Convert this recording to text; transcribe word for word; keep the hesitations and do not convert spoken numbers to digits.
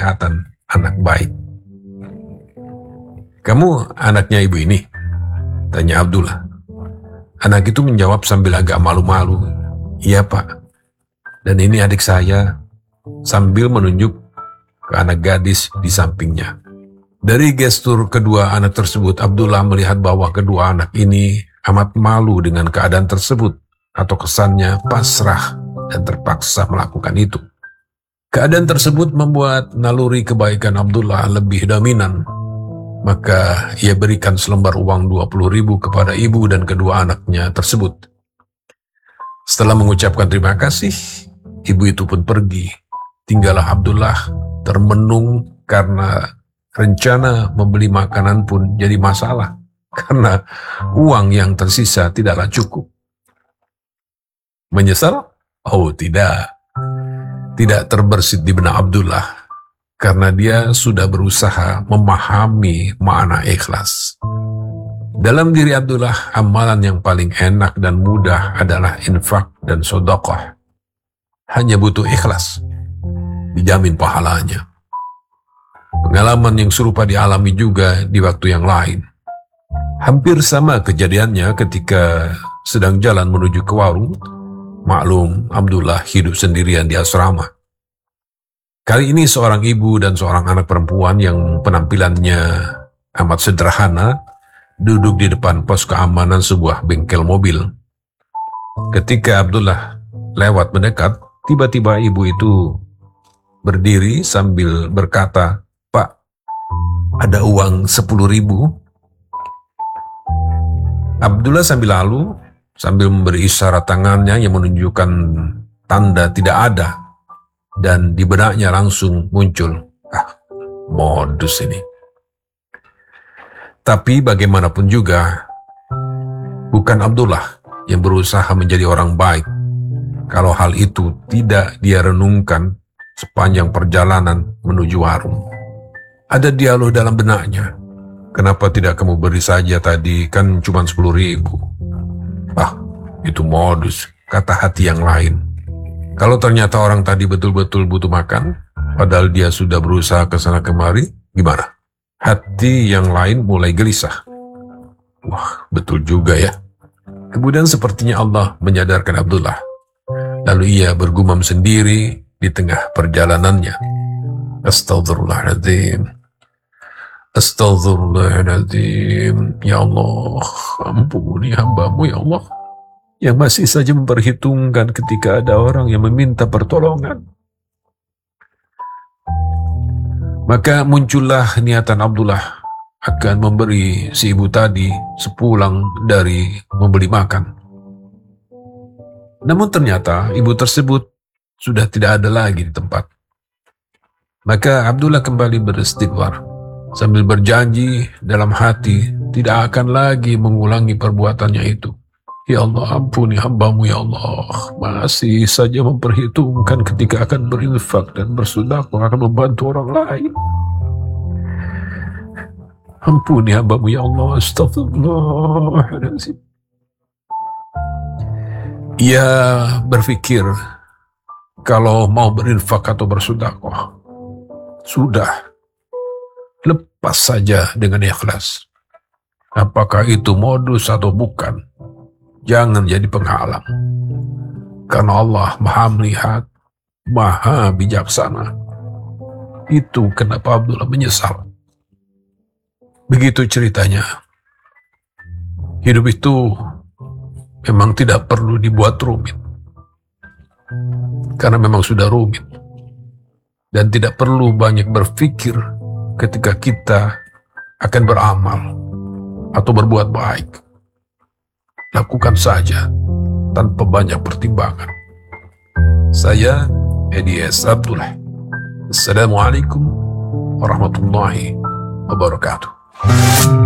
kelihatan anak baik. "Kamu anaknya ibu ini?" tanya Abdullah. Anak itu menjawab sambil agak malu-malu, "Iya Pak, dan ini adik saya," sambil menunjuk ke anak gadis di sampingnya. Dari gestur kedua anak tersebut, Abdullah melihat bahwa kedua anak ini amat malu dengan keadaan tersebut, atau kesannya pasrah dan terpaksa melakukan itu. Keadaan tersebut membuat naluri kebaikan Abdullah lebih dominan. Maka ia berikan selembar uang dua puluh ribu kepada ibu dan kedua anaknya tersebut. Setelah mengucapkan terima kasih, ibu itu pun pergi. Tinggallah Abdullah termenung karena rencana membeli makanan pun jadi masalah, karena uang yang tersisa tidaklah cukup. Menyesal? Oh tidak. Tidak terbersit di benak Abdullah, karena dia sudah berusaha memahami makna ikhlas. Dalam diri Abdullah, amalan yang paling enak dan mudah adalah infak dan sedekah. Hanya butuh ikhlas, dijamin pahalanya. Pengalaman yang serupa dialami juga di waktu yang lain. Hampir sama kejadiannya ketika sedang jalan menuju ke warung. Maklum, Abdullah hidup sendirian di asrama. Kali ini seorang ibu dan seorang anak perempuan yang penampilannya amat sederhana duduk di depan pos keamanan sebuah bengkel mobil. Ketika Abdullah lewat mendekat, tiba-tiba ibu itu berdiri sambil berkata, "Pak, ada uang sepuluh ribu?" Abdullah sambil lalu, sambil memberi isyarat tangannya yang menunjukkan tanda tidak ada. Dan di benaknya langsung muncul, ah, modus ini. Tapi bagaimanapun juga, bukan Abdullah yang berusaha menjadi orang baik kalau hal itu tidak dia renungkan sepanjang perjalanan menuju warung. Ada dialog dalam benaknya. Kenapa tidak kamu beri saja tadi, kan cuma sepuluh ribu. Ah, itu modus, kata hati yang lain. Kalau ternyata orang tadi betul-betul butuh makan, padahal dia sudah berusaha ke sana kemari, gimana? Hati yang lain mulai gelisah. Wah, betul juga ya. Kemudian sepertinya Allah menyadarkan Abdullah. Lalu ia bergumam sendiri di tengah perjalanannya. Astaghfirullahaladzim. Astaghfirullahaladzim. Ya Allah, ampuni hambamu ya Allah, yang masih saja memperhitungkan ketika ada orang yang meminta pertolongan. Maka muncullah niatan Abdullah akan memberi si ibu tadi sepulang dari membeli makan. Namun ternyata ibu tersebut sudah tidak ada lagi di tempat. Maka Abdullah kembali beristighfar sambil berjanji dalam hati tidak akan lagi mengulangi perbuatannya itu. Ya Allah, ampuni hambamu ya Allah, masih saja memperhitungkan ketika akan berinfak dan bersedekah akan membantu orang lain. Ampuni hambamu ya Allah, astagfirullahaladzim. Ia berpikir kalau mau berinfak atau bersedekah, sudah, lepas saja dengan ikhlas. Apakah itu modus atau bukan, jangan jadi penghalang. Karena Allah maha melihat, maha bijaksana. Itu kenapa Abdullah menyesal. Begitu ceritanya. Hidup itu memang tidak perlu dibuat rumit. Karena memang sudah rumit. Dan tidak perlu banyak berpikir ketika kita akan beramal atau berbuat baik. Lakukan saja tanpa banyak pertimbangan. Saya Edi S. Abdullah. Assalamualaikum warahmatullahi wabarakatuh.